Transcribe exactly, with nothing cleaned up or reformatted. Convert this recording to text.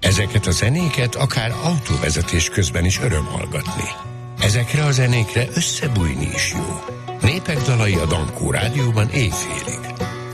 Ezeket a zenéket akár autóvezetés közben is öröm hallgatni. Ezekre a zenékre összebújni is jó. Népek dalai a Dankó Rádióban éjfélig.